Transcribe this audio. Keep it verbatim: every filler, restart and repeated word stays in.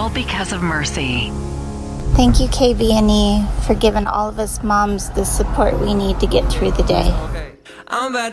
all because of Mercy. Thank you, K B N E, for giving all of us moms the support we need to get through the day. I'm